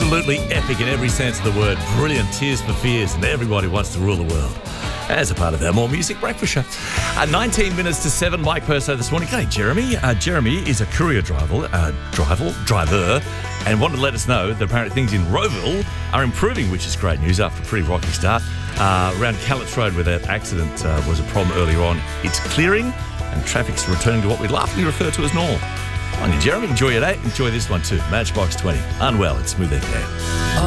Absolutely epic in every sense of the word. Brilliant. Tears for Fears and Everybody Wants to Rule the World. As a part of our More Music Breakfast show. 19 minutes to 7, Mike Purso this morning. G'day, Jeremy. Jeremy is a courier driver, and wanted to let us know that apparently things in Rowville are improving, which is great news after a pretty rocky start. Around Callets Road, where that accident was a problem earlier on, it's clearing and traffic's returning to what we laughingly refer to as normal. On you, Jeremy. Enjoy your day. Enjoy this one too. Matchbox 20. Unwell. It's Smooth FM.